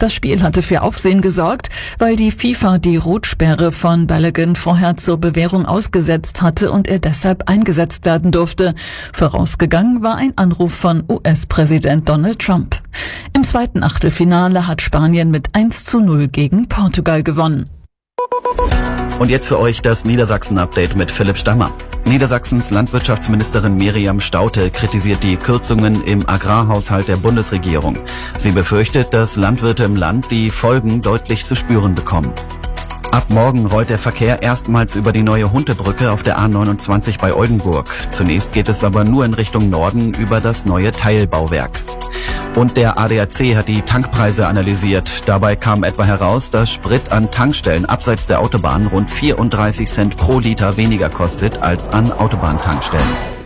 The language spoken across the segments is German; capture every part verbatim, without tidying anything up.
Das Spiel hatte für Aufsehen gesorgt, weil die FIFA die Rotsperre von Balogun vorher zur Bewährung ausgesetzt hatte und er deshalb eingesetzt werden durfte. Vorausgegangen war ein Anruf von U S-Präsident Donald Trump. Im zweiten Achtelfinale hat Spanien mit eins zu null gegen Portugal gewonnen. Und jetzt für euch das Niedersachsen-Update mit Philipp Stammer. Niedersachsens Landwirtschaftsministerin Miriam Staudte kritisiert die Kürzungen im Agrarhaushalt der Bundesregierung. Sie befürchtet, dass Landwirte im Land die Folgen deutlich zu spüren bekommen. Ab morgen rollt der Verkehr erstmals über die neue Huntebrücke auf der A neunundzwanzig bei Oldenburg. Zunächst geht es aber nur in Richtung Norden über das neue Teilbauwerk. Und der A D A C hat die Tankpreise analysiert. Dabei kam etwa heraus, dass Sprit an Tankstellen abseits der Autobahn rund vierunddreißig Cent pro Liter weniger kostet als an Autobahntankstellen.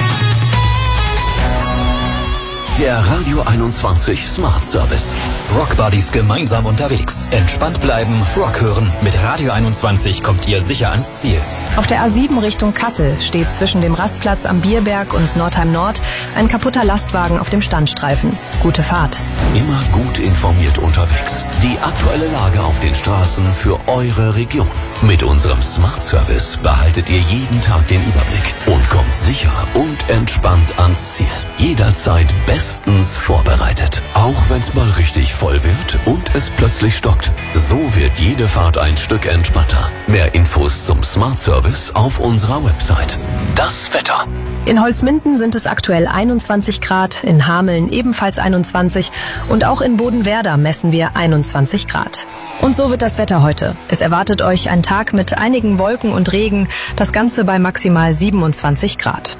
Der Radio einundzwanzig Smart Service. Rock Buddies gemeinsam unterwegs. Entspannt bleiben, Rock hören. Mit Radio einundzwanzig kommt ihr sicher ans Ziel. Auf der A sieben Richtung Kassel steht zwischen dem Rastplatz am Bierberg und Nordheim Nord ein kaputter Lastwagen auf dem Standstreifen. Gute Fahrt. Immer gut informiert unterwegs. Die aktuelle Lage auf den Straßen für eure Region. Mit unserem Smart Service behaltet ihr jeden Tag den Überblick und kommt sicher und entspannt ans Ziel. Jederzeit bestens vorbereitet. Auch wenn's mal richtig voll wird und es plötzlich stockt. So wird jede Fahrt ein Stück entspannter. Mehr Infos zum Smart Service auf unserer Website. Das Wetter. In Holzminden sind es aktuell einundzwanzig Grad, in Hameln ebenfalls einundzwanzig und auch in Bodenwerder messen wir einundzwanzig Grad. Und so wird das Wetter heute. Es erwartet euch ein Tag mit einigen Wolken und Regen, das Ganze bei maximal siebenundzwanzig Grad.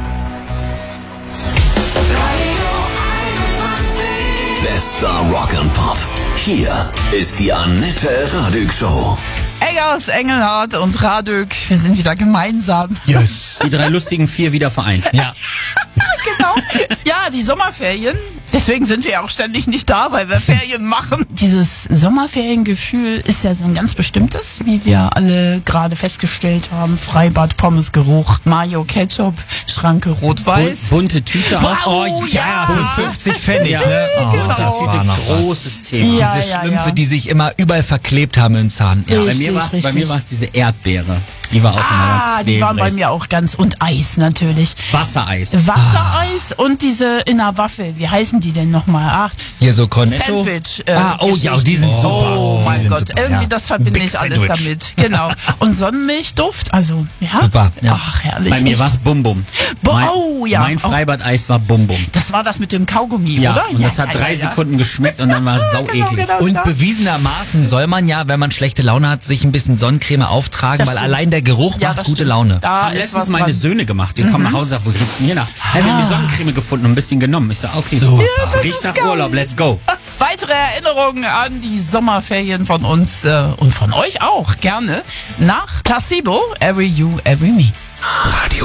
Bester Rock and Pop. Hier ist die Annette Radük Show. Eggers, Engelhardt und Radük, wir sind wieder gemeinsam. Yes. Die drei lustigen vier wieder vereint. Ja. Genau. Ja, die Sommerferien. Deswegen sind wir ja auch ständig nicht da, weil wir Ferien machen. Dieses Sommerferiengefühl ist ja so ein ganz bestimmtes, wie wir alle gerade festgestellt haben. Freibad, Pommesgeruch, Mayo, Ketchup, Schranke, Rot-Weiß. Bunte Tüte auch. Wow, Oh ja. für fünfzig Pfennig. Ja, Ne? Oh, genau. Das ist ein großes Thema. Ja, Diese ja, Schlümpfe, ja. die sich immer überall verklebt haben im Zahn. Ja. Bei Richtig, mir war's, bei richtig. mir war es diese Erdbeere. Die war auch immer Ah, ganz die waren bei klebrig. mir auch ganz. Und Eis natürlich. Wassereis. Wassereis und diese in der Waffel. Wie heißen die denn nochmal? Ach, Hier so Cornetto. Sandwich. Äh, Ah, oh ja, die sind Geschichten. super. Oh Die mein sind Gott, super, irgendwie ja. das verbinde Big ich alles Sandwich. damit. Genau. Und Sonnenmilchduft, also ja. Super, ja. Ach, herrlich. Bei mir war es Bum Bum. Bo- Mein, oh, ja. mein Oh. Freibad-Eis war Bum Bum. Das war das mit dem Kaugummi, Ja, oder? und das hat ja, drei ja, ja. Sekunden geschmeckt und dann war es sau Genau, eklig. genau, Und genau. bewiesenermaßen soll man ja, wenn man schlechte Laune hat, sich ein bisschen Sonnencreme auftragen, Das weil stimmt. allein der Geruch Ja, macht das gute stimmt. Laune. Da Haben ist letztens was meine dran. Söhne gemacht. Die kommen nach Hause, wo gibt's denn hier nach? Hey, wir haben die Sonnencreme gefunden und ein bisschen genommen. Ich sag, okay, Super. riecht nach Urlaub, let's go. Weitere Erinnerungen an die Sommerferien von uns äh, und von euch auch gerne nach Placebo, Every You, Every Me. Radio